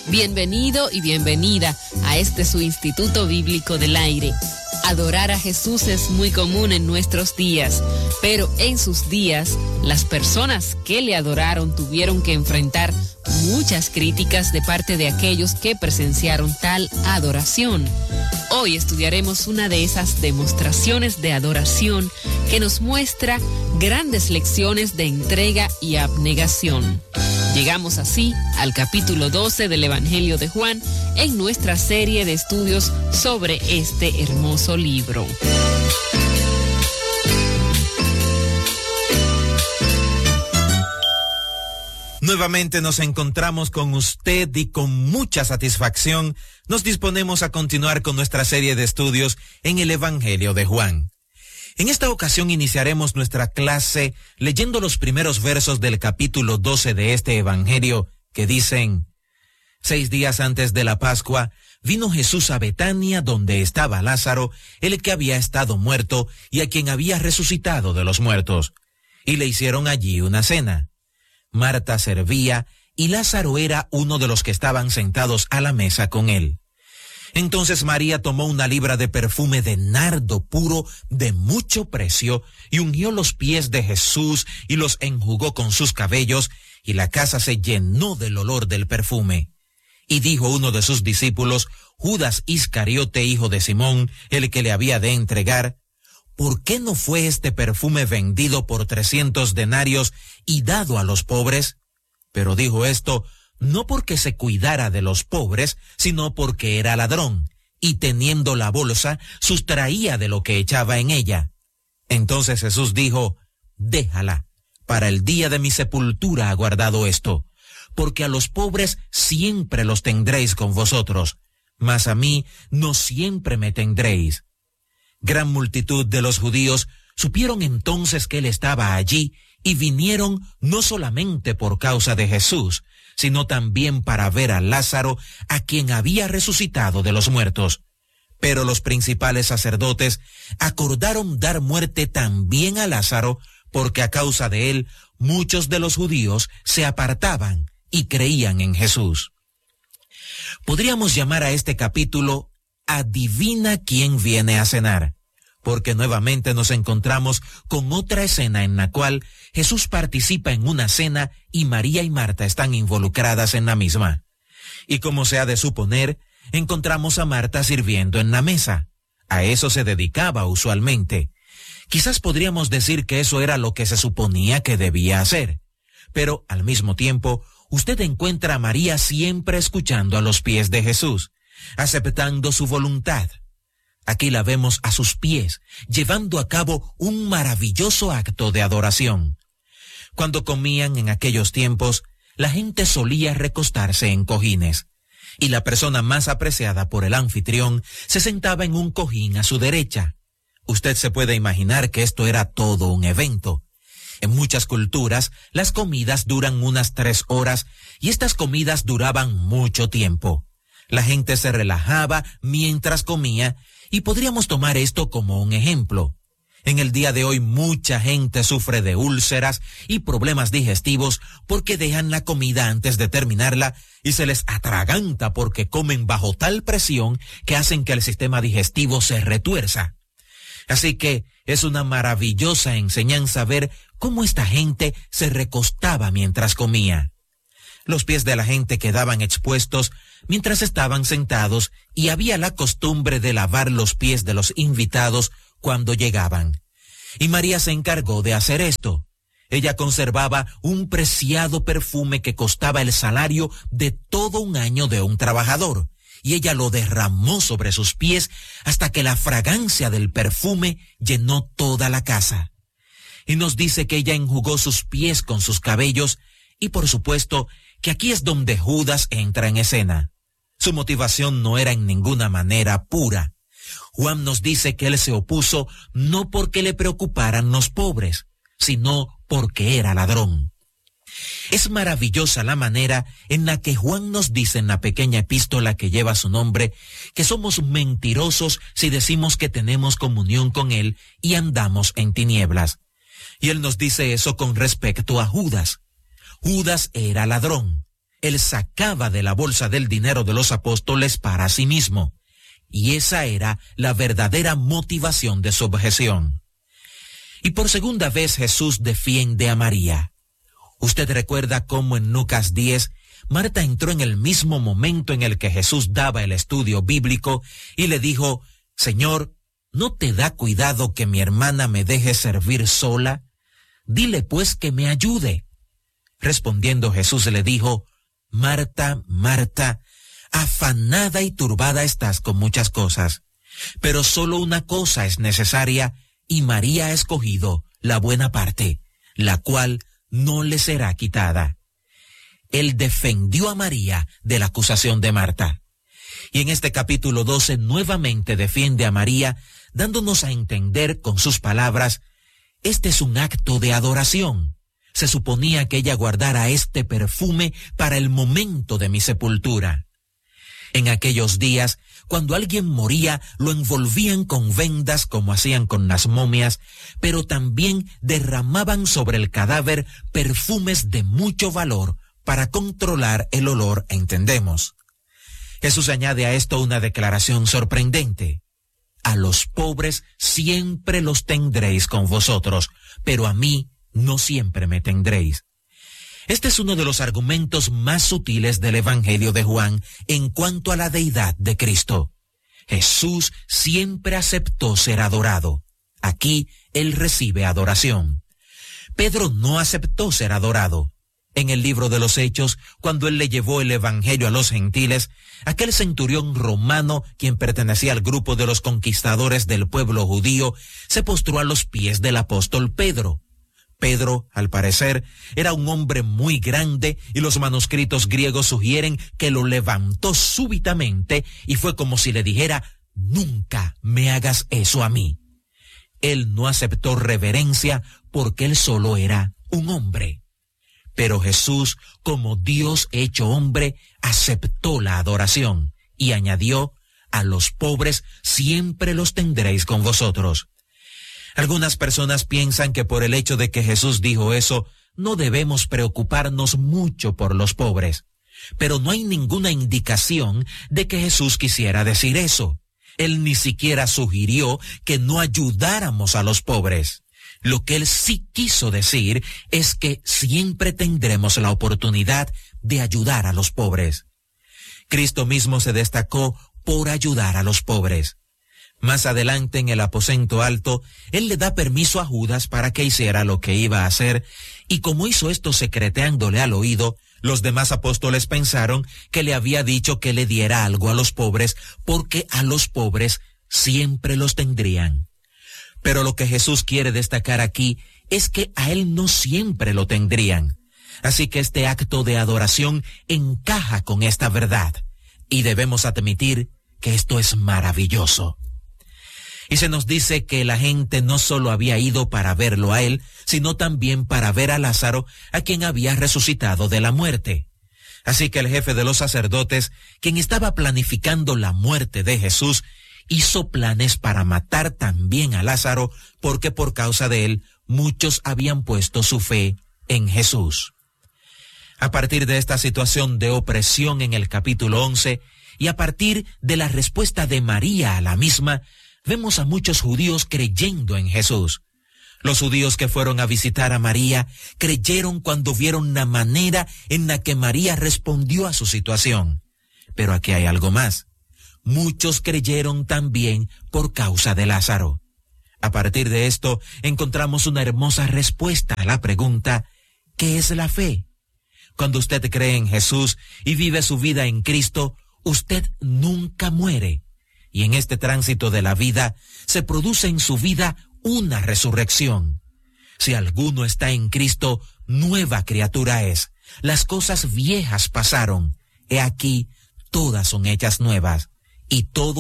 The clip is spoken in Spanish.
Bienvenido y bienvenida a este su Instituto Bíblico del Aire. Adorar a Jesús es muy común en nuestros días, pero en sus días, las personas que le adoraron tuvieron que enfrentar muchas críticas de parte de aquellos que presenciaron tal adoración. Hoy estudiaremos una de esas demostraciones de adoración que nos muestra grandes lecciones de entrega y abnegación. Llegamos así al capítulo 12 del Evangelio de Juan en nuestra serie de estudios sobre este hermoso libro. Nuevamente nos encontramos con usted y con mucha satisfacción nos disponemos a continuar con nuestra serie de estudios en el Evangelio de Juan. En esta ocasión iniciaremos nuestra clase leyendo los primeros versos del capítulo 12 de este Evangelio que dicen: 6 días antes de la Pascua, vino Jesús a Betania donde estaba Lázaro, el que había estado muerto y a quien había resucitado de los muertos. Y le hicieron allí una cena. Marta servía y Lázaro era uno de los que estaban sentados a la mesa con él. Entonces María tomó una libra de perfume de nardo puro de mucho precio y ungió los pies de Jesús y los enjugó con sus cabellos, y la casa se llenó del olor del perfume. Y dijo uno de sus discípulos, Judas Iscariote, hijo de Simón, el que le había de entregar: ¿por qué no fue este perfume vendido por 300 denarios y dado a los pobres? Pero dijo esto no porque se cuidara de los pobres, sino porque era ladrón, y teniendo la bolsa, sustraía de lo que echaba en ella. Entonces Jesús dijo: déjala, para el día de mi sepultura ha guardado esto, porque a los pobres siempre los tendréis con vosotros, mas a mí no siempre me tendréis. Gran multitud de los judíos supieron entonces que él estaba allí y vinieron no solamente por causa de Jesús, sino también para ver a Lázaro, a quien había resucitado de los muertos. Pero los principales sacerdotes acordaron dar muerte también a Lázaro, porque a causa de él muchos de los judíos se apartaban y creían en Jesús. Podríamos llamar a este capítulo Adivina quién viene a cenar, porque nuevamente nos encontramos con otra escena en la cual Jesús participa en una cena y María y Marta están involucradas en la misma. Y como se ha de suponer, encontramos a Marta sirviendo en la mesa. A eso se dedicaba usualmente. Quizás podríamos decir que eso era lo que se suponía que debía hacer. Pero al mismo tiempo, usted encuentra a María siempre escuchando a los pies de Jesús, aceptando su voluntad. Aquí la vemos a sus pies, llevando a cabo un maravilloso acto de adoración. Cuando comían en aquellos tiempos, la gente solía recostarse en cojines, y la persona más apreciada por el anfitrión se sentaba en un cojín a su derecha. Usted se puede imaginar que esto era todo un evento. En muchas culturas, las comidas duran unas 3 horas, y estas comidas duraban mucho tiempo. La gente se relajaba mientras comía, y podríamos tomar esto como un ejemplo. En el día de hoy mucha gente sufre de úlceras y problemas digestivos porque dejan la comida antes de terminarla y se les atraganta porque comen bajo tal presión que hacen que el sistema digestivo se retuerza. Así que es una maravillosa enseñanza ver cómo esta gente se recostaba mientras comía. Los pies de la gente quedaban expuestos mientras estaban sentados y había la costumbre de lavar los pies de los invitados cuando llegaban. Y María se encargó de hacer esto. Ella conservaba un preciado perfume que costaba el salario de todo un año de un trabajador, y ella lo derramó sobre sus pies hasta que la fragancia del perfume llenó toda la casa. Y nos dice que ella enjugó sus pies con sus cabellos, y por supuesto que aquí es donde Judas entra en escena. Su motivación no era en ninguna manera pura. Juan nos dice que él se opuso no porque le preocuparan los pobres, sino porque era ladrón. Es maravillosa la manera en la que Juan nos dice en la pequeña epístola que lleva su nombre que somos mentirosos si decimos que tenemos comunión con él y andamos en tinieblas. Y él nos dice eso con respecto a Judas. Judas era ladrón. él sacaba de la bolsa del dinero de los apóstoles para sí mismo. Y esa era la verdadera motivación de su objeción. Y por segunda vez Jesús defiende a María. Usted recuerda cómo en Lucas 10, Marta entró en el mismo momento en el que Jesús daba el estudio bíblico y le dijo: Señor, ¿no te da cuidado que mi hermana me deje servir sola? Dile pues que me ayude. Respondiendo Jesús le dijo: Marta, Marta, afanada y turbada estás con muchas cosas, pero solo una cosa es necesaria, y María ha escogido la buena parte, la cual no le será quitada. Él defendió a María de la acusación de Marta. Y en este capítulo 12 nuevamente defiende a María, dándonos a entender con sus palabras: este es un acto de adoración. Se suponía que ella guardara este perfume para el momento de mi sepultura. En aquellos días, cuando alguien moría, lo envolvían con vendas como hacían con las momias, pero también derramaban sobre el cadáver perfumes de mucho valor para controlar el olor, entendemos. Jesús añade a esto una declaración sorprendente: a los pobres siempre los tendréis con vosotros, pero a mí no siempre me tendréis. Este es uno de los argumentos más sutiles del Evangelio de Juan en cuanto a la deidad de Cristo. Jesús siempre aceptó ser adorado. Aquí él recibe adoración. Pedro no aceptó ser adorado. En el libro de los Hechos, cuando él le llevó el Evangelio a los gentiles, aquel centurión romano, quien pertenecía al grupo de los conquistadores del pueblo judío, se postró a los pies del apóstol Pedro. Pedro, al parecer, era un hombre muy grande y los manuscritos griegos sugieren que lo levantó súbitamente y fue como si le dijera: nunca me hagas eso a mí. Él no aceptó reverencia porque él solo era un hombre. Pero Jesús, como Dios hecho hombre, aceptó la adoración y añadió: a los pobres siempre los tendréis con vosotros. Algunas personas piensan que por el hecho de que Jesús dijo eso, no debemos preocuparnos mucho por los pobres. Pero no hay ninguna indicación de que Jesús quisiera decir eso. Él ni siquiera sugirió que no ayudáramos a los pobres. Lo que él sí quiso decir es que siempre tendremos la oportunidad de ayudar a los pobres. Cristo mismo se destacó por ayudar a los pobres. Más adelante en el aposento alto, él le da permiso a Judas para que hiciera lo que iba a hacer, y como hizo esto secreteándole al oído, los demás apóstoles pensaron que le había dicho que le diera algo a los pobres, porque a los pobres siempre los tendrían. Pero lo que Jesús quiere destacar aquí es que a él no siempre lo tendrían. Así que este acto de adoración encaja con esta verdad, y debemos admitir que esto es maravilloso. Y se nos dice que la gente no solo había ido para verlo a él, sino también para ver a Lázaro, a quien había resucitado de la muerte. Así que el jefe de los sacerdotes, quien estaba planificando la muerte de Jesús, hizo planes para matar también a Lázaro, porque por causa de él muchos habían puesto su fe en Jesús. A partir de esta situación de opresión en el capítulo 11, y a partir de la respuesta de María a la misma, vemos a muchos judíos creyendo en Jesús. Los judíos que fueron a visitar a María creyeron cuando vieron la manera en la que María respondió a su situación. Pero aquí hay algo más. Muchos creyeron también por causa de Lázaro. A partir de esto, encontramos una hermosa respuesta a la pregunta: ¿qué es la fe? Cuando usted cree en Jesús y vive su vida en Cristo, usted nunca muere. Y en este tránsito de la vida, se produce en su vida una resurrección. Si alguno está en Cristo, nueva criatura es. Las cosas viejas pasaron. He aquí, todas son hechas nuevas. Y todo